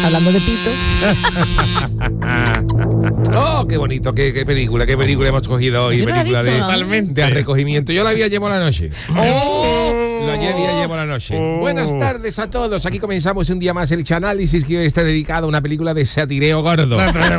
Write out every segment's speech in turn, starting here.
Hablando de pito. Oh, qué bonito, qué película hemos cogido hoy. Yo no la he Película dicho, de recogimiento. Yo la había llevado la noche. La había llevado la noche. Buenas tardes a todos. Aquí comenzamos un día más el Chanálisis, que hoy está dedicado a una película de satireo gordo.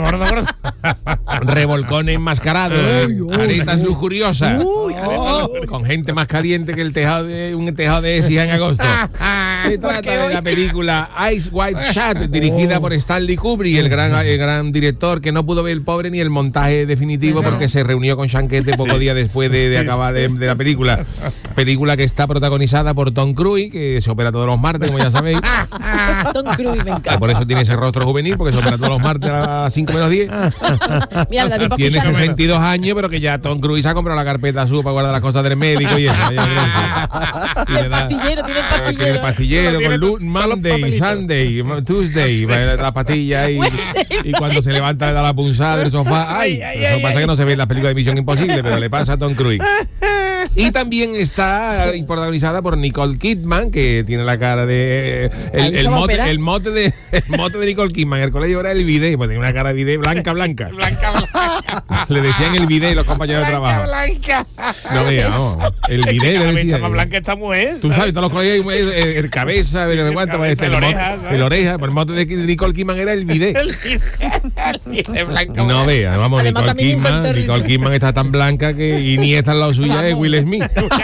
Revolcón enmascarado, aretas lujuriosas, con gente más caliente que un tejado de Écija en agosto. Se trata de la película Ice White Shut, dirigida por Stanley Kubrick, el gran director, que no pudo ver el pobre ni el montaje definitivo porque se reunió con Chanquete poco día después de acabar de la película. Película que está protagonizada por Tom Cruise, que se opera todos los martes, como ya sabéis. Tom Cruise, me encanta. Por eso tiene ese rostro juvenil, porque se opera todos los martes a las 5 menos 10. Mira, Tiene 62 años, pero que ya Tom Cruise ha comprado la carpeta su para guardar las cosas del médico y eso. El pastillero, tiene el pastillero. Tiene el pastillero con Monday, Sunday, Tuesday, la pastilla y cuando se levanta le da la punzada del sofá. Eso pasa que no se ve en las películas de Misión Imposible, pero le pasa a Tom Cruise. Y también está protagonizada por Nicole Kidman, que tiene la cara de el mote de Nicole Kidman. El colegio era el bidet, pues tenía una cara de bidet blanca. Le decían el bidet los compañeros de trabajo. No veamos. El bidet le decían. Más blanca esta mujer. Tú sabes, todos los colegios el cabeza, el oreja, por el mote de Nicole Kidman era el bidet. No veas, vamos, Nicole Kidman está tan blanca que Iniesta al lado suya es Will Smith.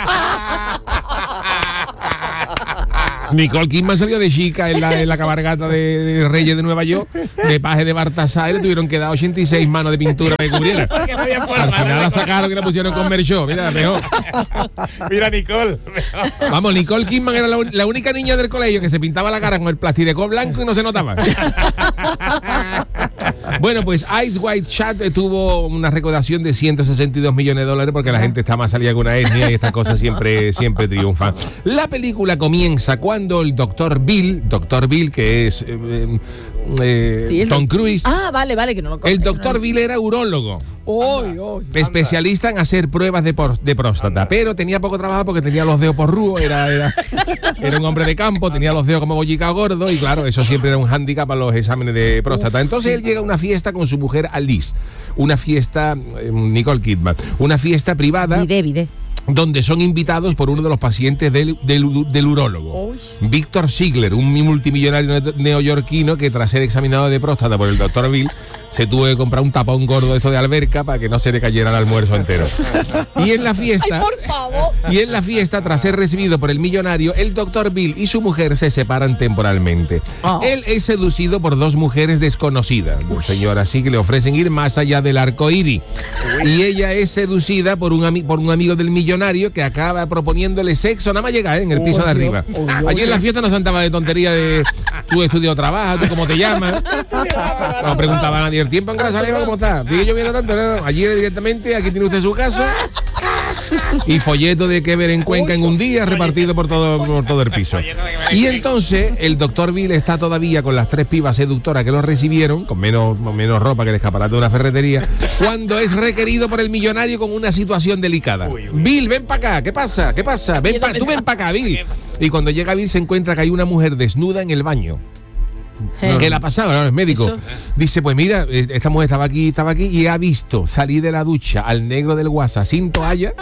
Nicole Kidman salió de chica en la cabalgata de Reyes de Nueva York, de paje de Bartasá, y le tuvieron que dar 86 manos de pintura para que cubriera. Al final la sacaron y la pusieron con Merchó. Mira, mejor. Mira, Nicole. Vamos, Nicole Kidman era la única niña del colegio que se pintaba la cara con el plastidecol blanco y no se notaba. Bueno, pues Ice White Shut tuvo una recaudación de 162 millones de dólares porque la gente está más salida que una etnia y estas cosas siempre triunfan. La película comienza cuando el Dr. Bill, que es Tom Cruise. Vale, que no lo conozco. El Dr. Bill era urólogo. Especialista en hacer pruebas de próstata, pero tenía poco trabajo porque tenía los dedos porrúos, era un hombre de campo, tenía los dedos como bollica gordo y claro, eso siempre era un hándicap para los exámenes de próstata. Entonces él llega a una fiesta con su mujer Alice, una fiesta, Nicole Kidman, una fiesta privada. Vide. Donde son invitados por uno de los pacientes del urólogo, Víctor Ziegler, un multimillonario neoyorquino que tras ser examinado de próstata por el Dr. Bill se tuvo que comprar un tapón gordo de esto de alberca para que no se le cayera el almuerzo entero. Y en la fiesta, ¡ay, por favor! Tras ser recibido por el millonario, el Dr. Bill y su mujer se separan temporalmente. Él es seducido por dos mujeres desconocidas, señora, así que le ofrecen ir más allá del arco iris. Y ella es seducida por un amigo del millonario que acaba proponiéndole sexo, nada más llega en el piso de arriba. Allí en la fiesta no se andaba de tontería de tú estudias o trabajas, tú cómo te llamas. No preguntaba a nadie el tiempo en Grasa Leva, ¿cómo está? Sigue lloviendo tanto, no. Allí directamente, aquí tiene usted su casa. Y folleto de que ver en Cuenca en un día repartido por todo el piso. Y entonces el Dr. Bill está todavía con las tres pibas seductoras que lo recibieron, con menos ropa que el escaparate de una ferretería, cuando es requerido por el millonario con una situación delicada. Bill, ven para acá, ¿qué pasa? Tú ven para acá, Bill. Y cuando llega Bill se encuentra que hay una mujer desnuda en el baño. ¿Qué le ha pasado? No, es médico. ¿Eso? Dice, pues mira, esta mujer estaba aquí y ha visto salir de la ducha al negro del WhatsApp sin toalla.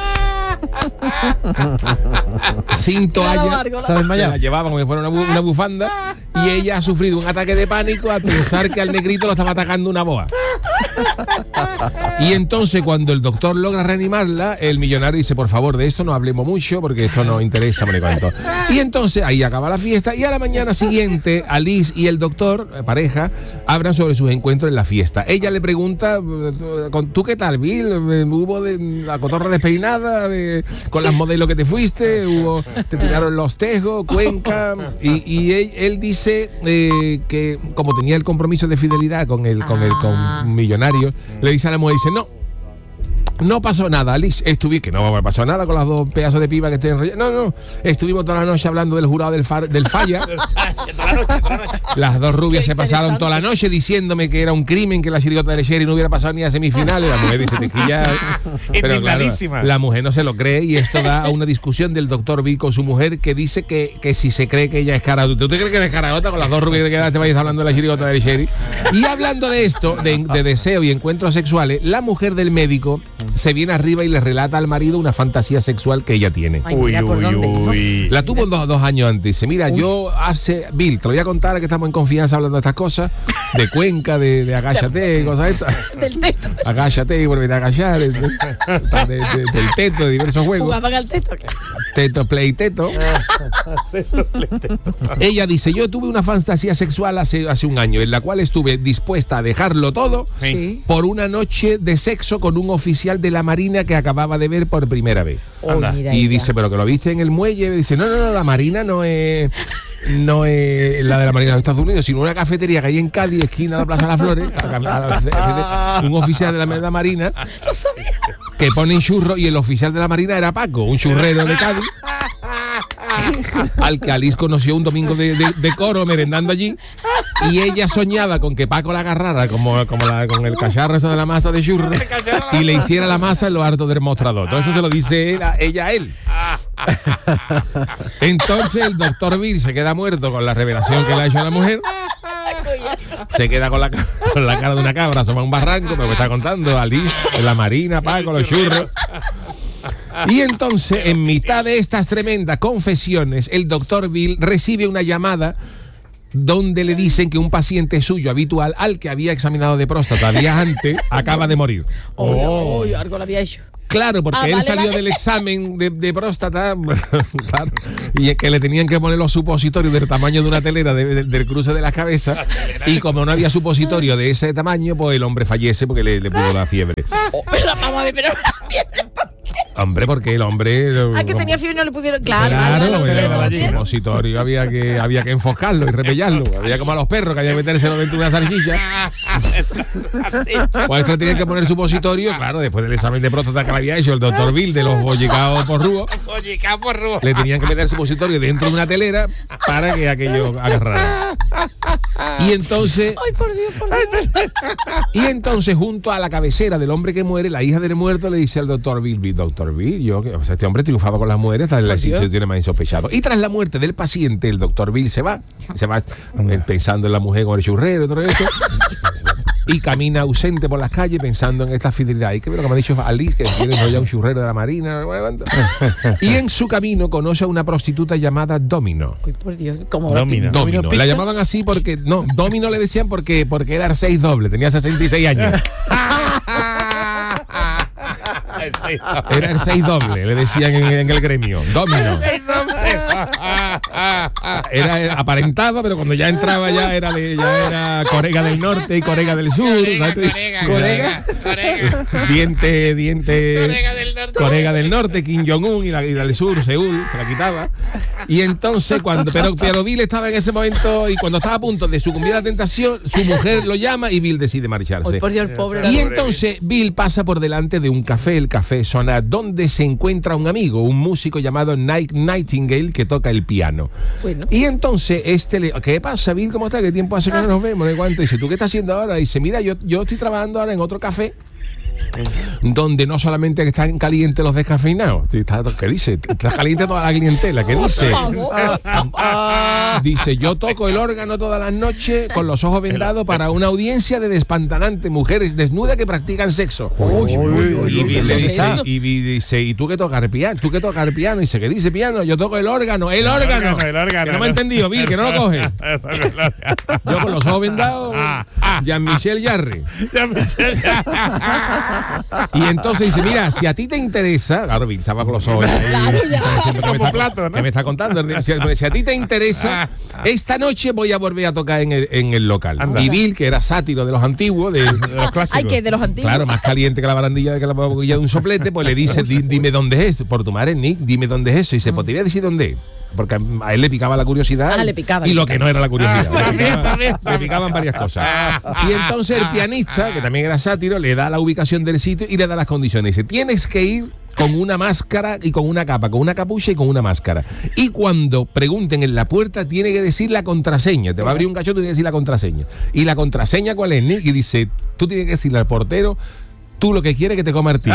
Sin toalla. Se la llevaba como si fuera una bufanda. Y ella ha sufrido un ataque de pánico al pensar que al negrito lo estaba atacando una boa. Y entonces cuando el doctor logra reanimarla, el millonario dice, por favor, de esto no hablemos mucho porque esto nos interesa. Y entonces ahí acaba la fiesta y a la mañana siguiente Alice y el doctor, pareja, hablan sobre sus encuentros en la fiesta. Ella le pregunta, ¿tú qué tal, Bill? ¿Hubo la cotorra despeinada con las modelos que te fuiste? ¿Te tiraron los tejos, Cuenca? Y él dice que como tenía el compromiso de fidelidad con el millonario, le dice a la mujer, dice, no pasó nada, Alice. Que no pasó nada con las dos pedazos de piba que estoy enrollando. No. Estuvimos toda la noche hablando del jurado del falla. Toda la noche. Las dos rubias Qué se pasaron interesante. toda la noche diciéndome que era un crimen que la chirigota de Sherry no hubiera pasado ni a semifinales. La mujer dice tequilla. Pero claro, Indignadísima. la mujer no se lo cree y esto da a una discusión del doctor Bill con su mujer que dice que si se cree que ella es caraota. ¿Tú crees que eres caraota con las dos rubias que quedaste vayas hablando de la chirigota de Sherry? Y hablando de esto, de deseo y encuentros sexuales, la mujer del médico se viene arriba y le relata al marido una fantasía sexual que ella tiene. Ay, mira por dónde, ¿no? La tuvo dos años antes. Dice, mira, yo Bill, te lo voy a contar que estamos en confianza hablando de estas cosas, de Cuenca, de agáchate, cosas estas. Del teto. Agáchate, vuelve a agachar, del teto, de diversos juegos. Jugaban al teto. Teto, play, teto. Ella dice, yo tuve una fantasía sexual hace un año, en la cual estuve dispuesta a dejarlo todo Sí. por una noche de sexo con un oficial de la Marina que acababa de ver por primera vez. Oh, Anda. mira Y ella. dice, pero que lo viste en el muelle. Dice, no, la Marina no es la de la Marina de Estados Unidos, sino una cafetería que hay en Cádiz, esquina de la Plaza de las Flores, un oficial de la Marina No sabía. que ponen churros y el oficial de la Marina era Paco, un churrero de Cádiz, al que Alice conoció un domingo de coro merendando allí. Y ella soñaba con que Paco la agarrara con el cacharro ese de la masa de churros y le hiciera la masa en lo harto del mostrador. Todo eso se lo dice ella a él. Entonces el doctor Bill se queda muerto con la revelación que le ha hecho a la mujer. Se queda con la cara de una cabra, asoma a un barranco, pero me está contando Alice, en la Marina, Paco, los churros. Y entonces, en mitad de estas tremendas confesiones, el doctor Bill recibe una llamada donde le dicen que un paciente suyo habitual, al que había examinado de próstata días antes, acaba de morir. Oh, algo lo había hecho. Claro, porque él vale, salió vale. del examen de próstata, claro, y es que le tenían que poner los supositorios del tamaño de una telera del cruce de la cabeza, y como no había supositorio de ese tamaño, pues el hombre fallece porque le pudo dar fiebre. Oh, pero la mamá de pero Hombre, porque el hombre... que tenía fiebre y no le pudieron. Claro, Claro, lo pero sé, el supositorio había que enfocarlo y repellarlo. Había como a los perros que había que metérselo dentro de una salchicha. Pues esto tenía que poner supositorio, claro, después del examen de próstata que le había hecho el doctor Bill de los bollicaos por rúo, Oye, capo rojo. le tenían que meter supositorio dentro de una telera para que aquello agarrara. Y entonces, Ay, por Dios, por Dios. junto a la cabecera del hombre que muere, la hija del muerto le dice al doctor Bill, este hombre triunfaba con las mujeres, hasta la situación más insospechado. Y tras la muerte del paciente, el doctor Bill se va pensando en la mujer con el churrero y todo eso. Y camina ausente por las calles pensando en esta fidelidad. Y que lo que me ha dicho Alice, que tiene ya un churrero de la Marina. Y en su camino conoce a una prostituta llamada Domino. Ay, por Dios, como Domino. Domino. La llamaban así porque, no, Domino le decían porque era el 6 doble, tenía 66 años. Era el 6 doble, le decían en el gremio. Domino. Aparentaba, pero cuando ya entraba ya era Corea del Norte y Corea del Sur. Corea. Diente. Corea del Norte, Kim Jong-un y del Sur, Seúl, se la quitaba. Y entonces pero Bill estaba en ese momento y cuando estaba a punto de sucumbir a la tentación, su mujer lo llama y Bill decide marcharse. Ay, por Dios, pobre. Y entonces Bill pasa por delante de un café, el Café Sonar, donde se encuentra un amigo, un músico llamado Nightingale, que toca el piano. Bueno. Y entonces ¿qué pasa, Bill? ¿Cómo está? ¿Qué tiempo hace que no nos vemos? Y dice, ¿tú qué estás haciendo ahora? Y dice, mira, yo estoy trabajando ahora en otro café donde no solamente están calientes los descafeinados. ¿Qué dice? Está caliente toda la clientela. ¿Qué dice? Dice, yo toco el órgano todas las noches con los ojos vendados para una audiencia de despantanantes mujeres desnudas que practican sexo. Y Bill le dice, ¿y tú qué tocas el piano? ¿Tú qué tocas el piano? Y dice, ¿qué dice piano? Yo toco el órgano. ¡El órgano! Que no me ha entendido, Bill, que no lo coge. Yo con los ojos vendados, Jean-Michel Jarre. Y entonces dice, mira, si a ti te interesa, claro, Bill estaba con los ojos Como plato, ¿no? que me está contando, si a ti te interesa, esta noche voy a volver a tocar en el local. Anda. Y Bill, que era sátiro de los antiguos, de los clásicos, Ay, que de los antiguos. claro, más caliente que la barandilla de de un soplete, pues le dice, dime dónde es, por tu madre, Nick, dime dónde es eso. Y dice, pues te voy a decir dónde es. porque a él le picaba la curiosidad y lo que no era la curiosidad. Le picaban varias cosas. Y entonces el pianista, que también era sátiro, le da la ubicación del sitio y le da las condiciones. Dice, tienes que ir con una máscara y con una capa, con una capucha y con una máscara. Y cuando pregunten en la puerta, tiene que decir la contraseña. Te va a abrir un cacho, tú tienes que decir la contraseña. ¿Y la contraseña cuál es, Nick? Y dice, tú tienes que decirle al portero, tú lo que quieres es que te coma el tigre.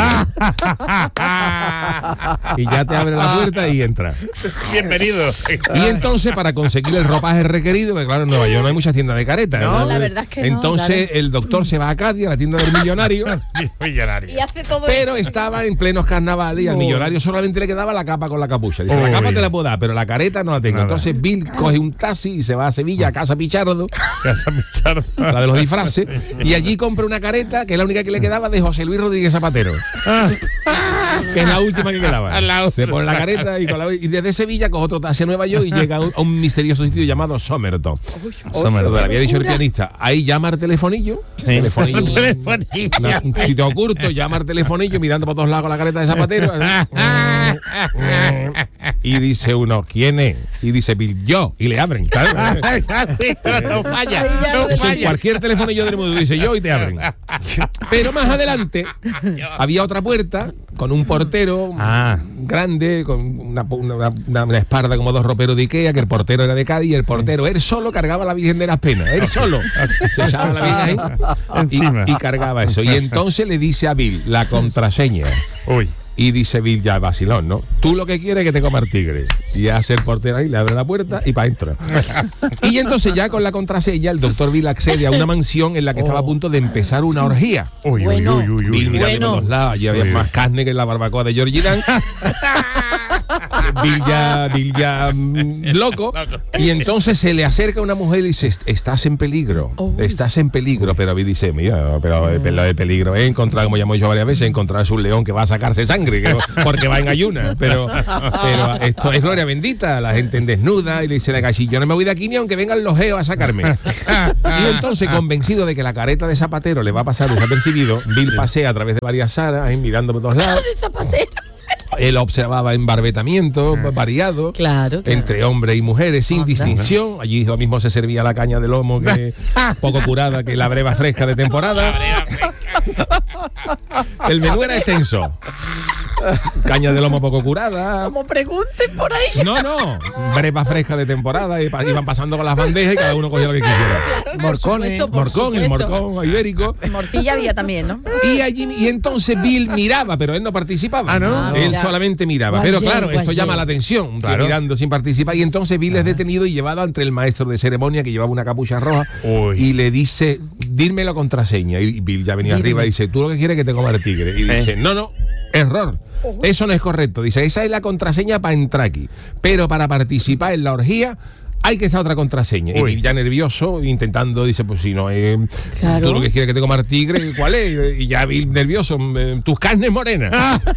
Y ya te abre la puerta y entra. Bienvenido. Y entonces, para conseguir el ropaje requerido, porque claro, en Nueva York no hay muchas tiendas de careta. No, la verdad es que no. Entonces, el doctor se va a Cádiz, a la tienda del millonario. Y hace todo Pero eso. estaba en plenos carnavales y al millonario solamente le quedaba la capa con la capucha. Dice, la capa te la puedo dar, pero la careta no la tengo. Entonces Bill coge un taxi y se va a Sevilla, a Casa Pichardo, la de los disfraces, y allí compra una careta, que es la única que le quedaba, de José Luis Rodríguez Zapatero. Que es la última que quedaba. Se pone la careta y desde Sevilla coge otro taxi a Nueva York y llega a un misterioso sitio llamado Somerton. Lo había dicho el pianista. Ahí llama al telefonillo. Telefonillo. Un sitio oculto, llama al telefonillo mirando por todos lados con la careta de Zapatero. Y dice uno, ¿quién es? Y dice Bill, yo. Y le abren. Claro. No falla. Cualquier telefonillo del mundo dice yo y te abren. Pero más adelante había otra puerta con un portero grande, con una espalda como dos roperos de Ikea, que el portero era de Cádiz, y el portero, él solo cargaba la Virgen de las Penas, él solo. Se echaba la Virgen y cargaba eso. Y entonces le dice a Bill la contraseña. Y dice Bill, ya vacilón, ¿no? Tú lo que quieres es que te coma el tigre. Y hace el portero ahí, le abre la puerta y para adentro. Y entonces ya con la contraseña, el doctor Bill accede a una mansión en la que estaba a punto de empezar una orgía. Bill mirando por los lados, allí había más carne que en la barbacoa de Georgie Dan. Bill ya loco. Y entonces se le acerca una mujer y dice, estás en peligro, estás en peligro. Pero Bill dice, mira, pero el peligro es encontrar, como ya hemos dicho varias veces, encontrarse un león que va a sacarse sangre, porque va en ayunas. Pero esto es gloria bendita, la gente en desnuda. Y le dice la gallina, yo no me voy de aquí ni aunque vengan los geos a sacarme. Y entonces, convencido de que la careta de Zapatero le va a pasar desapercibido, Bill pasea a través de varias salas, mirando por todos lados. De Zapatero. Él observaba embarbetamiento variado, claro. entre hombres y mujeres, sin distinción. Allí lo mismo se servía la caña de lomo, que poco curada, que la breva fresca de temporada. El menú era extenso. Caña de lomo poco curada. Como pregunten por ahí. No, breva fresca de temporada. Iban pasando con las bandejas y cada uno cogía lo que quisiera. Claro, Morcón ibérico. Morcilla había también, ¿no? Y entonces Bill miraba, pero él no participaba. Él solamente miraba. Pero claro, esto llama la atención. Mirando sin participar. Y entonces Bill es detenido y llevado ante el maestro de ceremonia, que llevaba una capucha roja. Y le dice, dime la contraseña. Y Bill ya venía arriba y dice, tú lo que quieres es que te coma el tigre. Y dice, no, error. Eso no es correcto. Dice, esa es la contraseña para entrar aquí. Pero para participar en la orgía hay que estar otra contraseña. Y Bill ya nervioso, intentando, dice, pues si no es tú lo que quieres que te coma el tigre, ¿cuál es? Y ya Bill nervioso, tus carnes morenas.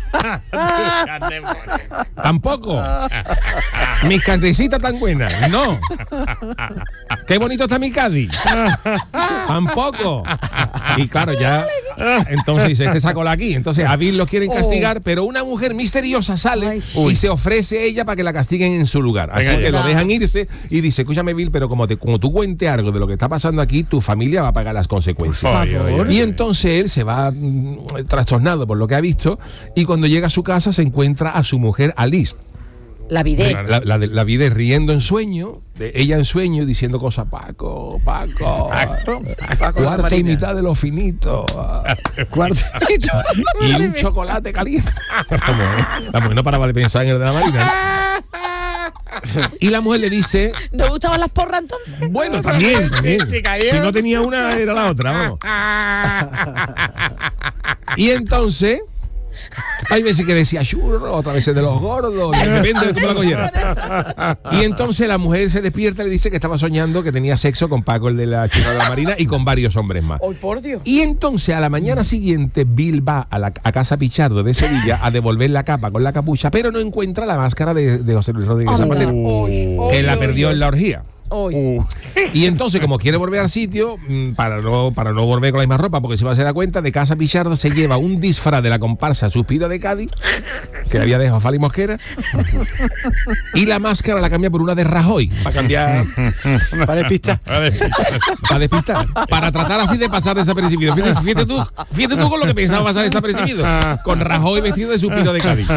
Tampoco. Mis carnecitas tan buenas. No. Qué bonito está mi Cádiz. Tampoco. Y claro, ya entonces dice, este sacó aquí. Entonces a Bill lo quieren castigar, pero una mujer misteriosa sale y se ofrece ella para que la castiguen en su lugar. Así que lo dejan irse y dice, escúchame Bill, pero como tú cuentes algo de lo que está pasando aquí, tu familia va a pagar las consecuencias. Y entonces él se va trastornado por lo que ha visto, y cuando llega a su casa se encuentra a su mujer Alice. La vidé. La vidé riendo en sueño, ella en sueño, diciendo cosas, Paco, cuarto y mitad de lo finito. Cuarto y un chocolate caliente. La mujer no paraba de pensar en el de la Marina. Y la mujer le dice, ¿no gustaban las porras entonces? Bueno, también. Si no tenía una, era la otra, vamos. Y entonces hay veces que decía churro, otras veces de los gordos, depende de cómo la cogiera. Y entonces la mujer se despierta y le dice que estaba soñando que tenía sexo con Paco, el de la chica de la Marina, y con varios hombres más. ¡Ay, por Dios! Y entonces a la mañana siguiente Bill va a Casa Pichardo de Sevilla a devolver la capa con la capucha, pero no encuentra la máscara de José Luis Rodríguez Zapatero, que la perdió en la orgía. Y entonces, como quiere volver al sitio, para no volver con la misma ropa, porque se va a dar cuenta, de casa Pichardo se lleva un disfraz de la comparsa Suspiro de Cádiz, que le había dejado Fali Mosquera, y la máscara la cambia por una de Rajoy, para cambiar, Para despistar. para despistar, para tratar así de pasar desapercibido. Fíjate tú con lo que pensaba pasar desapercibido, con Rajoy vestido de Suspiro de Cádiz.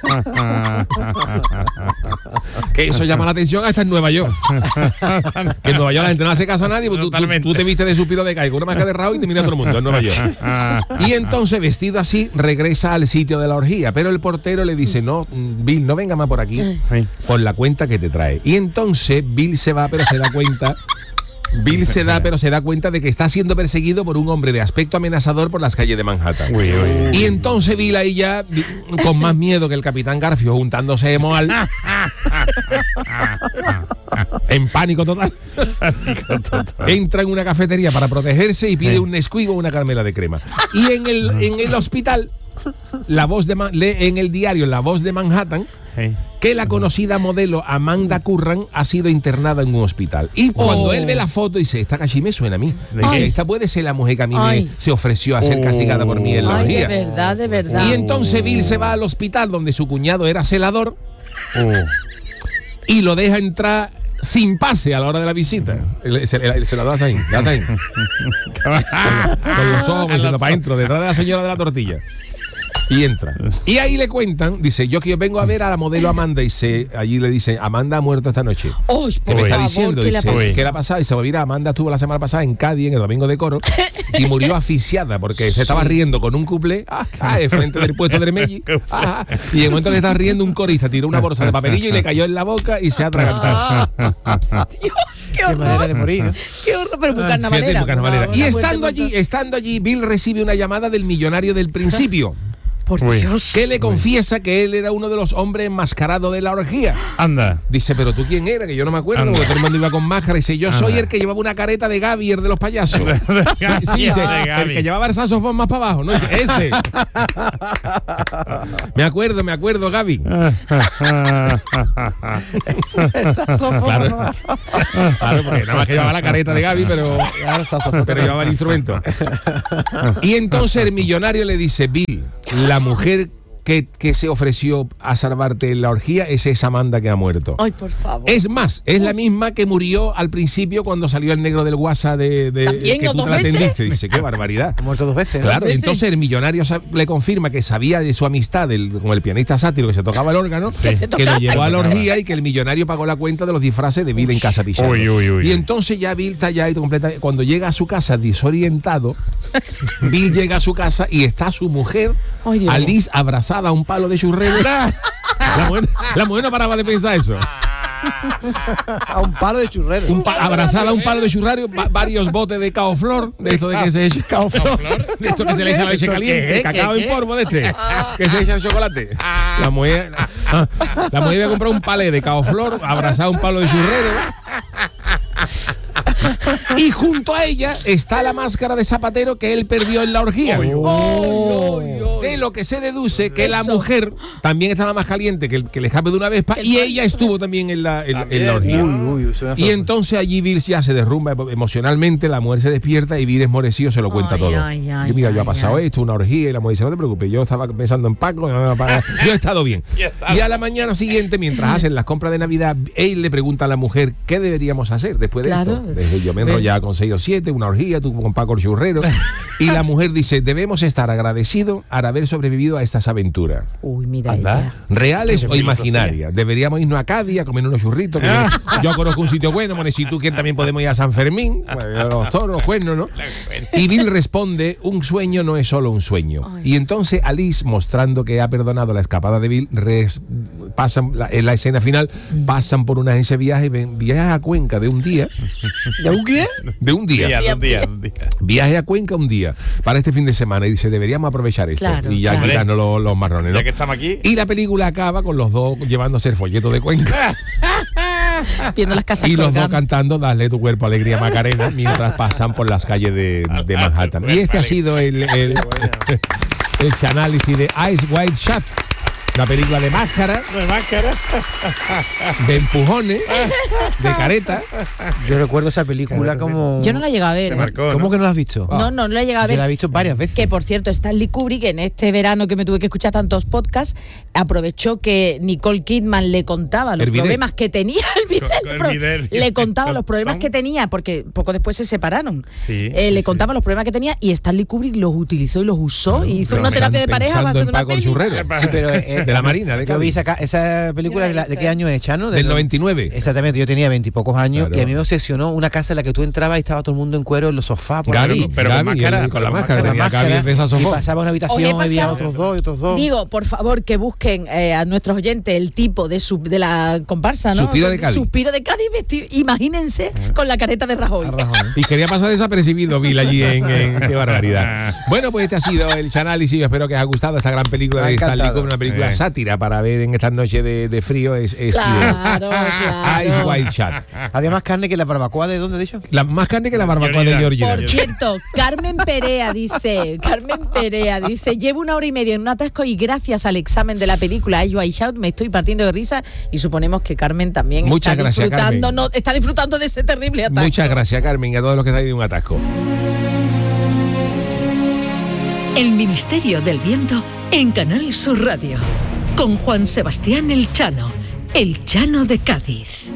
Que eso llama la atención hasta en Nueva York. Que en Nueva York la gente no hace caso a nadie, pues tú te viste de Suspiro de Cádiz con una máscara de Rajoy y te mira todo el mundo en Nueva York. Y entonces, vestido así, regresa al sitio de la orgía, pero el portero le dice: no, Bill, no venga más por aquí por la cuenta que te trae. Y entonces Bill se va, pero se da cuenta. Pero se da cuenta de que está siendo perseguido por un hombre de aspecto amenazador por las calles de Manhattan. Y entonces Bill ahí ya, con más miedo que el Capitán Garfio juntándose de Moal, en pánico total, entra en una cafetería para protegerse y pide un Nesquik o una caramela de crema. Y en el hospital, lee en el diario La Voz de Manhattan que la conocida modelo Amanda Curran ha sido internada en un hospital. Y cuando él ve la foto dice: esta cachí me suena a mí. Dice: esta puede ser la mujer que a mí se ofreció a ser castigada por mí en la orgía. De verdad. Y entonces Bill se va al hospital donde su cuñado era celador y lo deja entrar sin pase a la hora de la visita. El celador hace ahí. Con los ojos diciendo para adentro, detrás de la señora de la tortilla. Y entra. Y ahí le cuentan, dice: yo vengo a ver a la modelo Amanda. Y allí le dicen: Amanda ha muerto esta noche. ¿Qué me está diciendo? Dice: ¿qué le ha pasado? Y se mira, Amanda estuvo la semana pasada en Cádiz, en el Domingo de Coro, y murió asfixiada porque se estaba riendo con un cuplé frente del puesto de Hermelli. Y en el momento que estaba riendo, un corista tiró una bolsa de papelillo y le cayó en la boca y se ha atragantado. Dios, qué horror. Qué manera de morir, ¿no? Qué horror, pero muy carnavalera. Y estando allí, Bill recibe una llamada del millonario del principio. Por Dios. Que le confiesa que él era uno de los hombres enmascarados de la orgía. Anda. Dice: ¿pero tú quién era? Que yo no me acuerdo, porque todo el mundo iba con máscara. Y dice: yo soy el que llevaba una careta de Gaby, el de los payasos. Sí, dice, el que llevaba el saxofón más para abajo, ¿no? Dice: ese. Me acuerdo, Gaby. Claro, porque nada más que llevaba la careta de Gaby, pero llevaba el instrumento. Y entonces el millonario le dice: Bill, la mujer que se ofreció a salvarte en la orgía es esa Amanda que ha muerto. Ay, por favor. Es más, es la misma que murió al principio cuando salió el negro del WhatsApp de que tú te la atendiste. Dice: qué barbaridad. Ha muerto 2 veces. Claro, entonces el millonario le confirma que sabía de su amistad con el pianista sátiro que se tocaba el órgano, que lo llevó a la orgía y que el millonario pagó la cuenta de los disfraces de Bill en casa Pichardo. Y entonces ya Bill está ya completa. Cuando llega a su casa desorientado, Bill llega a su casa y está su mujer, Alice, abrazada a un palo de churrero. La mujer no paraba de pensar eso. A un palo de churrero. Abrazada a un palo de churrero, varios botes de caoflor, de esto de que se echa. Caoflor. De esto que se le echa la leche caliente, cacao en polvo de este, que se echa el chocolate. La mujer iba a comprar un palé de caoflor, abrazada a un palo de churrero. Y junto a ella está la máscara de zapatero que él perdió en la orgía. De lo que se deduce que la mujer también estaba más caliente que el escape de una vespa, y ella estuvo también en la orgía. Y entonces allí Bill ya se derrumba emocionalmente, la mujer se despierta y Bill esmorecido se lo cuenta todo. Yo ha pasado esto, una orgía, y la mujer dice: no te preocupes, yo estaba pensando en Paco, yo he estado bien. Y a la mañana siguiente, mientras hacen las compras de Navidad, él le pregunta a la mujer: ¿qué deberíamos hacer después de esto? Yo me enrollaba con 6 o 7, una orgía, tú con Paco el churrero. Y la mujer dice: debemos estar agradecidos al haber sobrevivido a estas aventuras. Uy, mira ella. ¿Reales o imaginarias? Deberíamos irnos a Cádiz a comer unos churritos. Yo conozco un sitio bueno, si tú quieres también podemos ir a San Fermín, los toros, los cuernos, ¿no? Y Bill responde: un sueño no es solo un sueño. Y entonces Alice, mostrando que ha perdonado la escapada de Bill, en la escena final, pasan por una agencia de viaje, viajes a Cuenca de un día. ¿De un qué? De un día. Viaje a Cuenca un día para este fin de semana, y dice: deberíamos aprovechar esto. Claro, y ya quitarnos los marrones, ¿no? Ya que estamos aquí. Y la película acaba con los dos llevándose el folleto de Cuenca. Viendo las casas y los colgando. dos cantando Dale tu cuerpo alegría Macarena mientras pasan por las calles de Manhattan. Y este ha sido el análisis de Eyes Wide Shut. Una película de máscara, No hay máscara. de empujones, de careta. Yo recuerdo esa película como... Yo no la he llegado a ver. Te marcó, ¿Cómo ¿no? que no la has visto? No la he llegado a Yo ver. la he visto varias veces. Que por cierto, Stanley Kubrick en este verano que me tuve que escuchar tantos podcasts, aprovechó que Nicole Kidman le contaba los El bidet. problemas que tenía, El bidet. le contaba los problemas ¿Cómo? que tenía, porque poco después se separaron. Sí, Le sí, contaba los problemas que tenía y Stanley Kubrick los utilizó y los usó y hizo Pero una terapia de pareja a pensando base de en una Paco el peli. Churrero. Sí, pero, De la Marina, de yo vi Cádiz. esa película ¿de qué año es, Chano? Del 99. Exactamente, yo tenía 20 y pocos años Claro. y a mí me obsesionó una casa en la que tú entrabas y estaba todo el mundo en cuero en los sofás por Gaby, ahí. pero con Gaby, máscara, él con la con máscara, Con la tenía máscara, Gaby en esa y sofá. pasaba una habitación Os he y había pasado- otros dos y otros dos. Digo, por favor, que busquen a nuestros oyentes el tipo de la comparsa, ¿no? Suspiro de Cádiz. Suspiro de Cádiz, imagínense con la careta de Rajoy. Y quería pasar desapercibido Bill allí en qué barbaridad. Bueno, pues este ha sido el Chanálisis. Espero que os haya gustado esta gran película Me ha de Stanley encantado. Kubrick, una película sátira para ver en estas noches de frío. Es Claro, claro. Eyes Wide Shut. Había más carne que la barbacoa de dónde, de hecho. La más carne que la barbacoa de Georgie Georgie. Por cierto, Carmen Perea dice, llevo 1 hora y media en un atasco y gracias al examen de la película Eyes Wide Shut me estoy partiendo de risa y suponemos que Carmen también Muchas está gracias, disfrutando, Carmen. está disfrutando de ese terrible atasco. Muchas gracias, Carmen, y a todos los que estáis de un atasco. El Ministerio del Viento en Canal Sur Radio. Con Juan Sebastián El Chano de Cádiz.